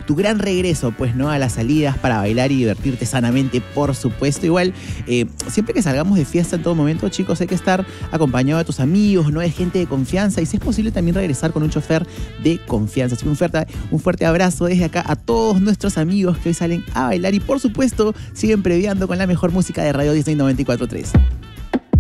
tu gran regreso, pues, ¿no? A las salidas para bailar y divertirte sanamente, por supuesto. Igual, siempre que salgamos de fiesta en todo momento, chicos, hay que estar acompañado de tus amigos, ¿no? De gente de confianza y si es posible también regresar con un chofer de confianza. Así que un fuerte abrazo desde acá a todos nuestros amigos que hoy salen a bailar y por supuesto siguen previando con la mejor música de Radio Disney 94.3.